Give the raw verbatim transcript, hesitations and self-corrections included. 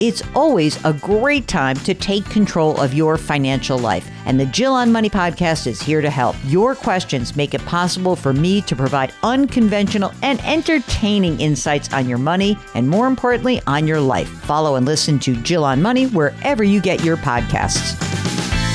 It's always a great time to take control of your financial life, and the Jill on Money podcast is here to help. Your questions make it possible for me to provide unconventional and entertaining insights on your money, and more importantly, on your life. Follow and listen to Jill on Money wherever you get your podcasts.